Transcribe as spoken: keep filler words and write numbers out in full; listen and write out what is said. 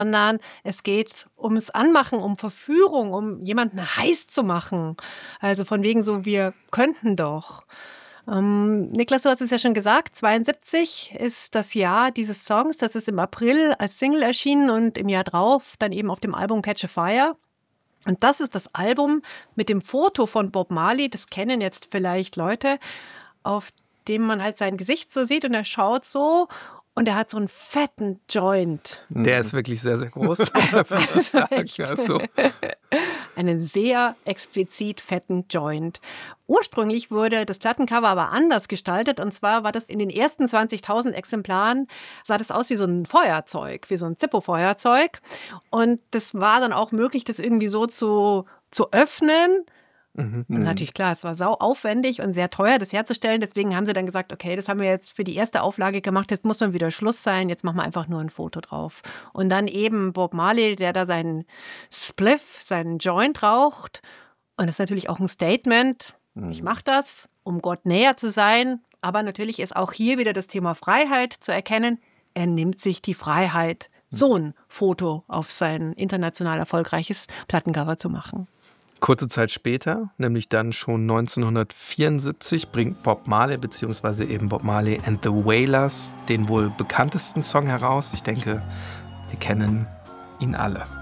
sondern es geht ums Anmachen, um Verführung, um jemanden heiß zu machen. Also von wegen so, wir könnten doch. Ähm, Niklas, du hast es ja schon gesagt, zweiundsiebzig ist das Jahr dieses Songs. Das ist im April als Single erschienen und im Jahr drauf dann eben auf dem Album Catch a Fire. Und das ist das Album mit dem Foto von Bob Marley. Das kennen jetzt vielleicht Leute, auf dem man halt sein Gesicht so sieht und er schaut so. Und er hat so einen fetten Joint. Der ist wirklich sehr, sehr groß. würde ich sagen. Also. Einen sehr explizit fetten Joint. Ursprünglich wurde das Plattencover aber anders gestaltet. Und zwar war das in den ersten zwanzigtausend Exemplaren, sah das aus wie so ein Feuerzeug, wie so ein Zippo-Feuerzeug. Und das war dann auch möglich, das irgendwie so zu, zu öffnen. Mhm. Und natürlich, klar, es war sau aufwendig und sehr teuer, das herzustellen. Deswegen haben sie dann gesagt, okay, das haben wir jetzt für die erste Auflage gemacht, jetzt muss dann wieder Schluss sein, jetzt machen wir einfach nur ein Foto drauf. Und dann eben Bob Marley, der da seinen Spliff, seinen Joint raucht. Und das ist natürlich auch ein Statement. Mhm. Ich mache das, um Gott näher zu sein. Aber natürlich ist auch hier wieder das Thema Freiheit zu erkennen. Er nimmt sich die Freiheit, so ein Foto auf sein international erfolgreiches Plattencover zu machen. Kurze Zeit später, nämlich dann schon neunzehnhundertvierundsiebzig, bringt Bob Marley bzw. eben Bob Marley and the Wailers den wohl bekanntesten Song heraus. Ich denke, wir kennen ihn alle.